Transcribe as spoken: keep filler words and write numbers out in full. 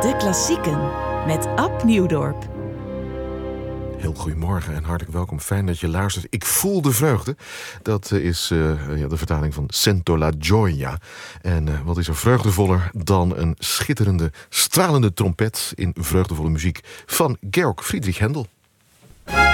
De klassieken met Ab Nieuwdorp. Heel goedemorgen en hartelijk welkom. Fijn dat je luistert. Ik voel de vreugde. Dat is uh, ja, de vertaling van Sento la gioia. En uh, wat is er vreugdevoller dan een schitterende, stralende trompet in vreugdevolle muziek van Georg Friedrich Händel.